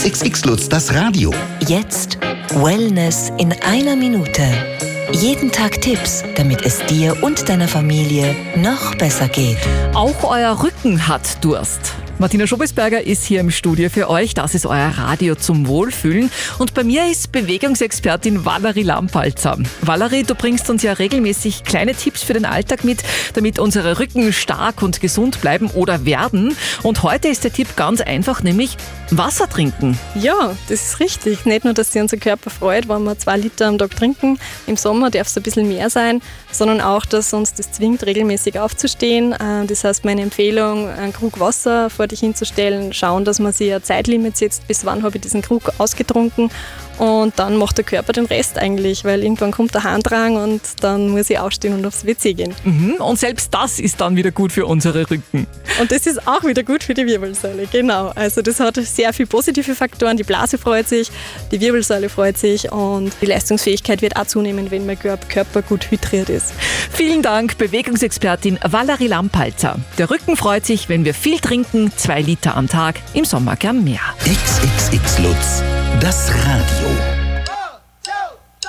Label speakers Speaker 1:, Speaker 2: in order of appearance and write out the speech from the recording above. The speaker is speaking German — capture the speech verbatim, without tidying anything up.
Speaker 1: X X Lutz, das Radio.
Speaker 2: Jetzt Wellness in einer Minute. Jeden Tag Tipps, damit es dir und deiner Familie noch besser geht.
Speaker 3: Auch euer Rücken hat Durst. Martina Schobesberger ist hier im Studio für euch. Das ist euer Radio zum Wohlfühlen. Und bei mir ist Bewegungsexpertin Valerie Lampalzer. Valerie, du bringst uns ja regelmäßig kleine Tipps für den Alltag mit, damit unsere Rücken stark und gesund bleiben oder werden. Und heute ist der Tipp ganz einfach, nämlich Wasser trinken.
Speaker 4: Ja, das ist richtig. Nicht nur, dass sich unser Körper freut, wenn wir zwei Liter am Tag trinken. Im Sommer darf es ein bisschen mehr sein, sondern auch, dass uns das zwingt, regelmäßig aufzustehen. Das heißt, meine Empfehlung, einen Krug Wasser vor dich hinzustellen, schauen, dass man sich ein Zeitlimit setzt, bis wann habe ich diesen Krug ausgetrunken, und dann macht der Körper den Rest eigentlich, weil irgendwann kommt der Harndrang und dann muss ich aufstehen und aufs W C gehen.
Speaker 3: Mhm, und selbst das ist dann wieder gut für unsere Rücken.
Speaker 4: Und das ist auch wieder gut für die Wirbelsäule, genau. Also das hat sehr viele positive Faktoren. Die Blase freut sich, die Wirbelsäule freut sich und die Leistungsfähigkeit wird auch zunehmen, wenn mein Körper gut hydriert ist.
Speaker 3: Vielen Dank, Bewegungsexpertin Valerie Lampalzer. Der Rücken freut sich, wenn wir viel trinken, zwei Liter am Tag, im Sommer gern mehr.
Speaker 1: X X X Lutz, das Radio.